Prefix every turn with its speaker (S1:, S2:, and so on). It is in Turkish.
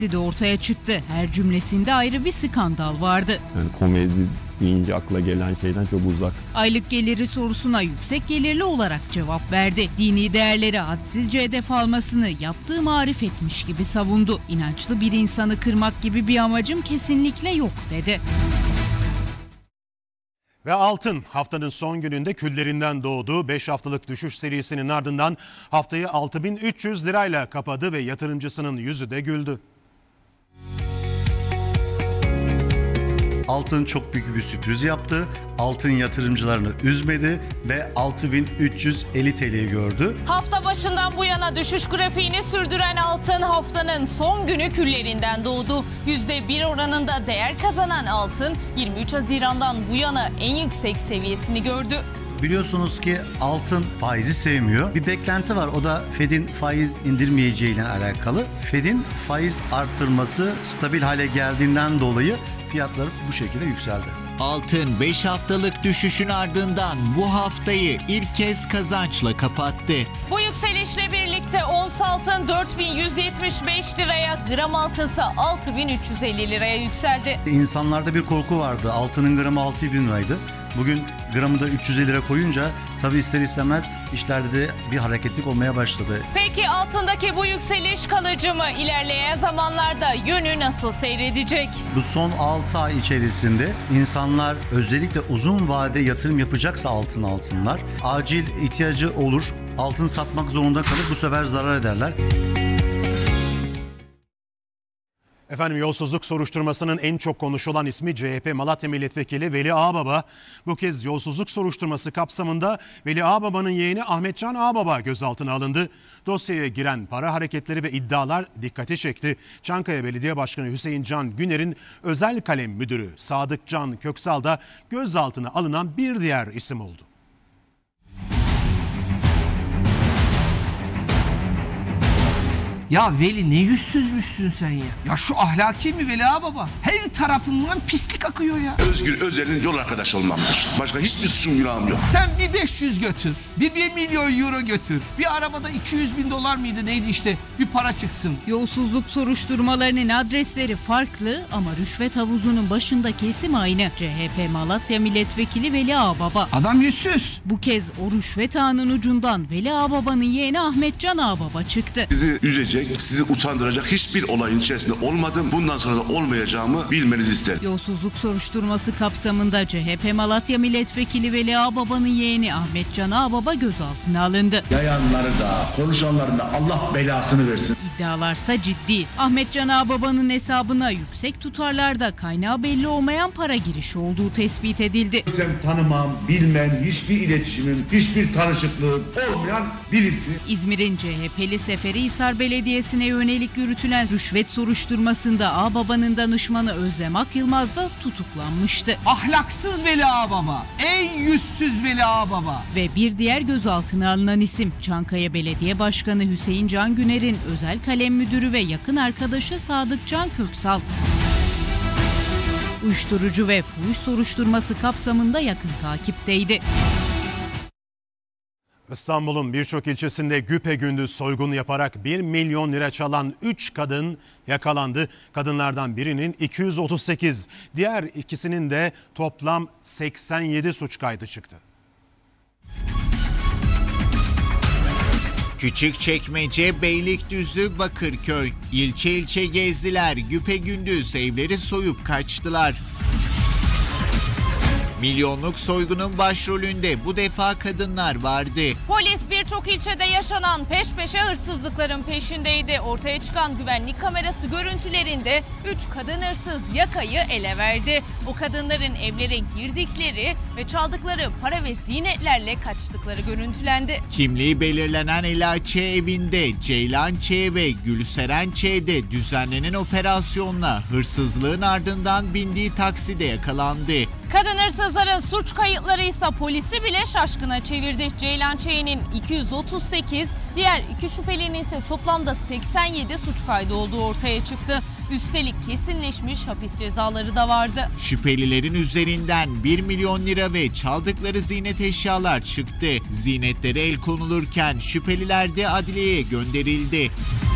S1: de ortaya çıktı. Her cümlesinde ayrı bir skandal vardı.
S2: Yani komedi deyince akla gelen şeyden çok uzak.
S1: Aylık geliri sorusuna yüksek gelirli olarak cevap verdi. Dini değerleri hadsizce hedef almasını yaptığı marifetmiş gibi savundu. İnançlı bir insanı kırmak gibi bir amacım kesinlikle yok dedi.
S3: Ve altın haftanın son gününde küllerinden doğdu. 5 haftalık düşüş serisinin ardından haftayı 6.300 lirayla kapadı ve yatırımcısının yüzü de güldü.
S4: Altın çok büyük bir sürpriz yaptı. Altın yatırımcılarını üzmedi ve 6.350 TL'yi gördü.
S5: Hafta başından bu yana düşüş grafiğini sürdüren altın haftanın son günü küllerinden doğdu. %1 oranında değer kazanan altın 23 Haziran'dan bu yana en yüksek seviyesini gördü.
S4: Biliyorsunuz ki altın faizi sevmiyor. Bir beklenti var, o da Fed'in faiz indirmeyeceğiyle alakalı. Fed'in faiz arttırması stabil hale geldiğinden dolayı fiyatları bu şekilde yükseldi.
S6: Altın 5 haftalık düşüşün ardından bu haftayı ilk kez kazançla kapattı.
S5: Bu yükselişle birlikte ons altın 4.175 liraya, gram altınsa 6.350 liraya yükseldi.
S4: İnsanlarda bir korku vardı. Altının gramı 6.000 liraydı. Bugün gramı da 350 lira koyunca tabii ister istemez işlerde de bir hareketlik olmaya başladı.
S5: Peki altındaki bu yükseliş kalıcı mı? İlerleyen zamanlarda yönü nasıl seyredecek?
S4: Bu son 6 ay içerisinde insanlar özellikle uzun vade yatırım yapacaksa altın alsınlar. Acil ihtiyacı olur, altın satmak zorunda kalır, bu sefer zarar ederler.
S3: Efendim, yolsuzluk soruşturmasının en çok konuşulan ismi CHP Malatya Milletvekili Veli Ağbaba. Bu kez yolsuzluk soruşturması kapsamında Veli Ağbaba'nın yeğeni Ahmetcan Ağbaba gözaltına alındı. Dosyaya giren para hareketleri ve iddialar dikkati çekti. Çankaya Belediye Başkanı Hüseyin Can Güner'in özel kalem müdürü Sadık Can Köksal da gözaltına alınan bir diğer isim oldu.
S7: Ya Veli, ne yüzsüzmüşsün sen ya. Ya şu ahlaki mi Veli baba? Her tarafından pislik akıyor ya.
S8: Özgür Özel'in yol arkadaşı olmamdır. Başka hiçbir suçum günahım yok.
S7: Sen bir 500 götür, bir 1 milyon euro götür. Bir arabada 200 bin dolar mıydı neydi işte, bir para çıksın.
S1: Yolsuzluk soruşturmalarının adresleri farklı ama rüşvet havuzunun başındaki isim aynı. CHP Malatya Milletvekili Veli Ağbaba.
S7: Adam yüzsüz.
S1: Bu kez o rüşvet ağının ucundan Veli Ağbaba'nın yeğeni Ahmetcan Ağbaba çıktı.
S8: Sizi üzecek, sizi utandıracak hiçbir olayın içerisinde olmadım. Bundan sonra da olmayacağımı bilmenizi isterim.
S1: Yolsuzluk soruşturması kapsamında CHP Malatya Milletvekili Veli Ağbaba'nın yeğeni Ahmetcan Ağbaba gözaltına alındı.
S9: Yayanları da, konuşanların da Allah belasını versin.
S1: İddialarsa ciddi. Ahmetcan Ağbaba'nın hesabına yüksek tutarlarda kaynağı belli olmayan para girişi olduğu tespit edildi.
S9: Sen tanımam, bilmem, hiçbir iletişimim, hiçbir tanışıklığım olmayan birisi.
S1: İzmir'in CHP'li Seferihisar Belediyesi'ne yönelik yürütülen rüşvet soruşturmasında Ağbaba'nın danışmanı Özlem Akyılmaz da tutuklanmıştı.
S7: Ahlaksız Veli baba, en yüzsüz Veli baba.
S1: Ve bir diğer gözaltına alınan isim Çankaya Belediye Başkanı Hüseyin Can Güner'in özel kalem müdürü ve yakın arkadaşı Sadık Can Köksal. Uyuşturucu ve fuhuş soruşturması kapsamında yakın takipteydi.
S3: İstanbul'un birçok ilçesinde güpegündüz soygun yaparak 1 milyon lira çalan 3 kadın yakalandı. Kadınlardan birinin 238, diğer ikisinin de toplam 87 suç kaydı çıktı.
S6: Küçükçekmece, Beylikdüzü, Bakırköy. İlçe ilçe gezdiler, güpegündüz evleri soyup kaçtılar. Milyonluk soygunun başrolünde bu defa kadınlar vardı.
S5: Polis birçok ilçede yaşanan peş peşe hırsızlıkların peşindeydi. Ortaya çıkan güvenlik kamerası görüntülerinde 3 kadın hırsız yakayı ele verdi. O kadınların evlere girdikleri ve çaldıkları para ve zinetlerle kaçtıkları görüntülendi.
S6: Kimliği belirlenen Ela Ç. evinde, Ceylan Ç. ve Gülseren Ç'de düzenlenen operasyonla hırsızlığın ardından bindiği takside yakalandı.
S5: Kadın hırsızların suç kayıtları ise polisi bile şaşkına çevirdi. Ceylan Ç'nin 238, diğer 2 şüphelinin ise toplamda 87 suç kaydı olduğu ortaya çıktı. Üstelik kesinleşmiş hapis cezaları da vardı.
S6: Şüphelilerin üzerinden 1 milyon lira ve çaldıkları ziynet eşyalar çıktı. Zinetlere el konulurken şüpheliler de adliyeye gönderildi.